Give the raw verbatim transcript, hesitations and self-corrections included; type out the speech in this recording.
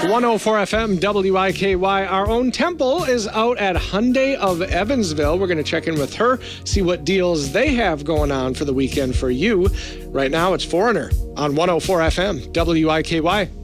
one oh four F M, W I K Y. Our own Temple is out at Hyundai of Evansville. We're going to check in with her, see what deals they have going on for the weekend for you. Right now, it's Foreigner on one oh four F M, W I K Y.